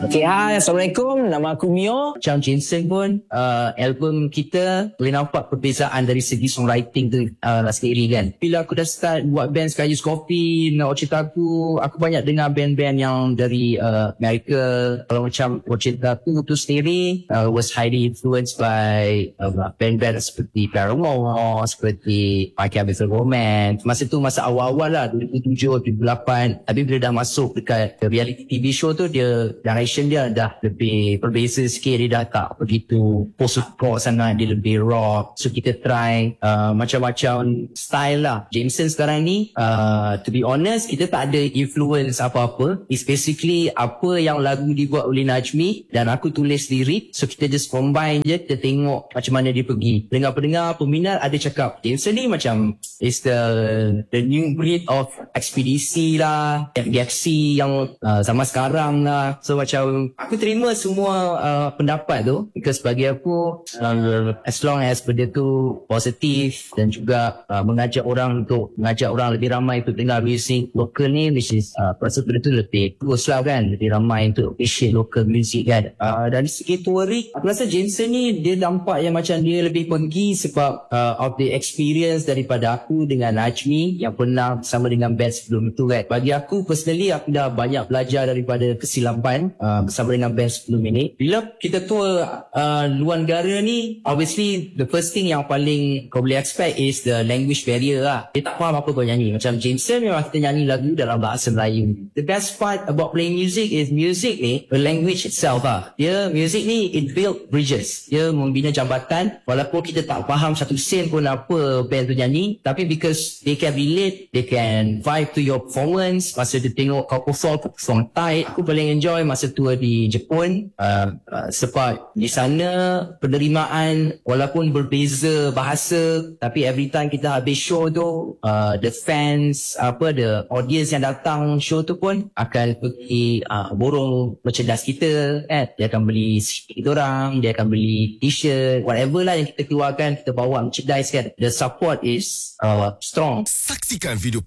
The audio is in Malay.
Okay, hai, Assalamualaikum. Nama aku Mio. Macam Jensen pun, album kita boleh nampak perbezaan dari segi songwriting tu sendiri kan. Bila aku dah start buat band Sky Use Coffee, Cinta Aku banyak dengar band-band yang dari Amerika. Kalau macam Cinta Aku tu sendiri was highly influenced by band-band seperti Paramore, seperti My Chemical Romance. Masa tu masa awal-awal lah, 2007, 2008. Tapi bila dah masuk dekat reality TV show tu, dia direction dia dah lebih berbeza sikit. Dia dah tak begitu post-rock sangat, dia lebih rock. So kita try macam-macam style lah. Jameson sekarang ni, to be honest, kita tak ada influence apa-apa. It's basically apa yang lagu dibuat oleh Najmi dan aku tulis lirik. So kita just combine je, kita tengok macam mana dia pergi. Pendengar-pendengar, peminat ada cakap Jameson ni macam is the new breed of ekspedisi lah, FGFC yang zaman sekarang lah. So macam aku terima semua pendapat tu, because bagi aku as long as benda tu positif dan juga mengajak orang lebih ramai untuk dengar music lokal ni, which is rasa benda tu lebih bagus lah kan, lebih ramai untuk appreciate local music kan. Dari segi touring, aku rasa Jameson ni dia nampak yang macam dia lebih pergi sebab of the experience daripada aku dengan Najmi yang pernah bersama dengan band sebelum itu kan. Bagi aku personally, aku dah banyak belajar daripada kesilapan bersama dengan band sebelum ini. Bila kita tour luar negara ni, obviously the first thing yang paling kau boleh expect is the language barrier lah. Dia tak faham apa kau nyanyi. Macam Jameson memang kita nyanyi lagu dalam bahasa Melayu. The best part about playing music is music ni, the language itself lah. Dia music ni, it build bridges. Dia membina jambatan. Walaupun kita tak faham satu sen pun apa band tu nyanyi, tapi because they can relate, they can vibe to your performance. Masa dia tengok kau perform tight, aku paling enjoy masa tour di Jepun, sebab di sana penerimaan walaupun berbeza bahasa, tapi every time kita habis show tu, the fans, the audience yang datang show tu pun akan pergi borong merchandise kita kan. Dia akan beli CD kita orang, dia akan beli t-shirt, whatever lah yang kita keluarkan, kita bawa merchandise kan. The support is strong. Saksikan video